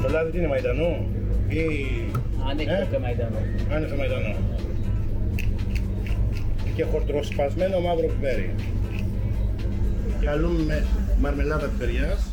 Το λάδι τι είναι, μαϊντανό ή... Ανέκδοτε μαϊντανό. Άνοιξε μαϊντανό. Και χορτροσπασμένο μαύρο πιπέρι. Και αλλούμε με μαρμελάδα πιπεριάς.